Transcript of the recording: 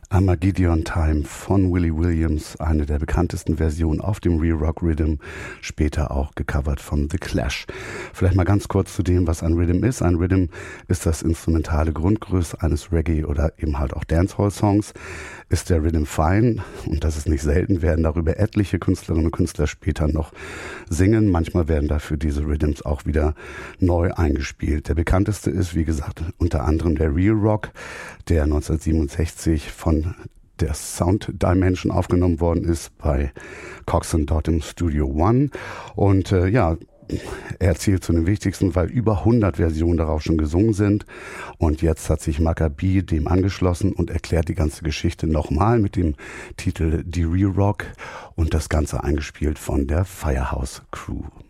Armageddon Time von Willie Williams, eine der bekanntesten Versionen auf dem Real Rock Rhythm, später auch gecovert von The Clash. Vielleicht mal ganz kurz zu dem, was ein Rhythm ist. Ein Rhythm ist das instrumentale Grundgerüst eines Reggae- oder eben halt auch Dancehall-Songs. Ist der Rhythm fein, und das ist nicht selten, werden darüber etliche Künstlerinnen und Künstler später noch singen. Manchmal werden dafür diese Rhythms auch wieder neu eingespielt. Der bekannteste ist, wie gesagt, unter anderem der Real Rock, der 1967 von der Sound Dimension aufgenommen worden ist bei Cox & Dodd im Studio One. Und er zählt zu den wichtigsten, weil über 100 Versionen darauf schon gesungen sind. Und jetzt hat sich Maccabi dem angeschlossen und erklärt die ganze Geschichte nochmal mit dem Titel The Real Rock und das Ganze eingespielt von der Firehouse Crew.